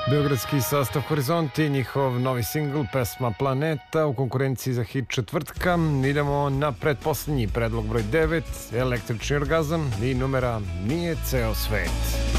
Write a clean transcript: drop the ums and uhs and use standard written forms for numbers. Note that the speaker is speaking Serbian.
Beogradski sastav Horizonti, njihov novi singl, pesma Planeta u konkurenciji za hit četvrtka. Idemo na pretposlednji predlog broj 9, Električni orgazam i numera Nije ceo svet.